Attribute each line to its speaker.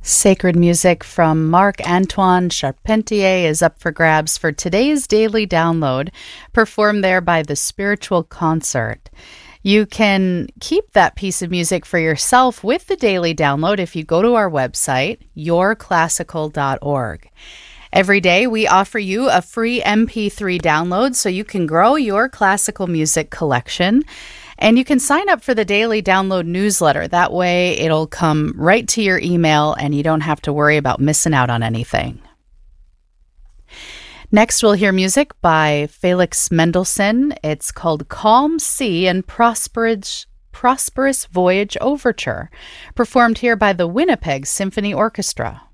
Speaker 1: Sacred music from Marc-Antoine Charpentier is up for grabs for today's daily download, performed there by the Spiritual Concert. You can keep that piece of music for yourself with the daily download if you go to our website, yourclassical.org. Every day, we offer you a free MP3 download so you can grow your classical music collection. And you can sign up for the daily download newsletter. That way, it'll come right to your email and you don't have to worry about missing out on anything. Next, we'll hear music by Felix Mendelssohn. It's called Calm Sea and Prosperous Voyage Overture, performed here by the Winnipeg Symphony Orchestra.